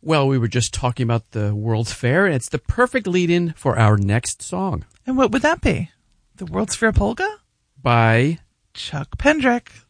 Well, we were just talking about the World's Fair, and it's the perfect lead-in for our next song. And what would that be? The World's Fair Polka? By Chuck Pendrick.